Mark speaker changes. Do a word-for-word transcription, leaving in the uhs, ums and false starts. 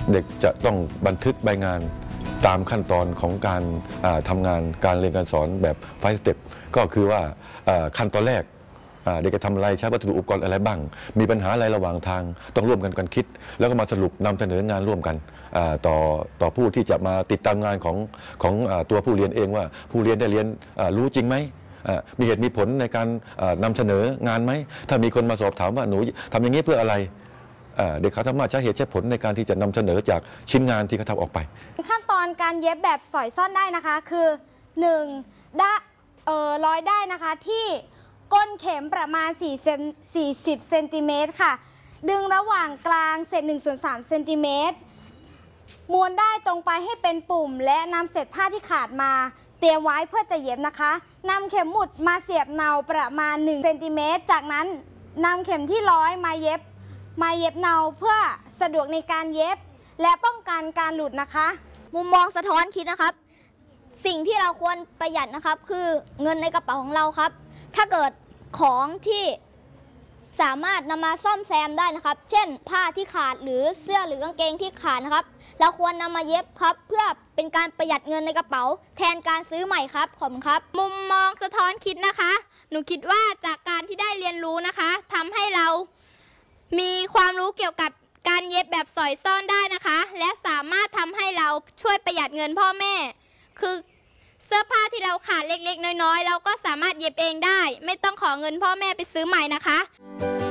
Speaker 1: เด็กจะต้องบันทึกใบงานตามขั้นตอนของการทำงานการเรียนการสอนแบบไฟสเต็ปก็คือว่าขั้นตอนแรกเด็กจะทำอะไรใช้วัสดุอุปกรณ์อะไรบ้างมีปัญหาอะไรระหว่างทางต้องร่วมกันกันคิดแล้วก็มาสรุปนำเสนองานร่วมกันต่อต่อผู้ที่จะมาติดตามงานของของตัวผู้เรียนเองว่าผู้เรียนได้เรียนรู้จริงไหมมีเหตุมีผลในการนำเสนองานไหมถ้ามีคนมาสอบถามว่าหนูทำอย่างนี้เพื่ออะไรเด็กเขาสามารถใช้เหตุใช้ผลในการที่จะนำเสนอจากชิ้นงานที่เขาทำออกไป
Speaker 2: ขั้นตอนการเย็บแบบสอยซ่อนได้นะคะคือหนึ่งได้เอ่อร้อยได้นะคะที่ก้นเข็มประมาณสี่สิบเซนติเมตรค่ะดึงระหว่างกลางเศษหนึ่งส่วนสามเซนติเมตรม้วนได้ตรงไปให้เป็นปุ่มและนำเศษผ้าที่ขาดมาเตรียมไว้เพื่อจะเย็บนะคะนำเข็มหมุดมาเสียบเนาประมาณหนึ่งเซนติเมตรจากนั้นนำเข็มที่ร้อยมาเย็บมาเย็บเนาเพื่อสะดวกในการเย็บและป้องกันการหลุดนะคะ
Speaker 3: มุมมองสะท้อนคิดนะครับสิ่งที่เราควรประหยัดนะครับคือเงินในกระเป๋าของเราครับถ้าเกิดของที่สามารถนำมาซ่อมแซมได้นะครับเช่นผ้าที่ขาดหรือเสื้อหรือกางเกงที่ขาดนะครับเราควรนำมาเย็บครับเพื่อเป็นการประหยัดเงินในกระเป๋าแทนการซื้อใหม่ครับขอบคุณครับ
Speaker 4: มุมมองสะท้อนคิดนะคะหนูคิดว่าจากการที่ได้เรียนรู้นะคะทำให้เรามีความรู้เกี่ยวกับการเย็บแบบสอยซ่อนได้นะคะและสามารถทำให้เราช่วยประหยัดเงินพ่อแม่คือเสื้อผ้าที่เราขาดเล็กๆน้อยๆเราก็สามารถเย็บเองได้ไม่ต้องขอเงินพ่อแม่ไปซื้อใหม่นะคะ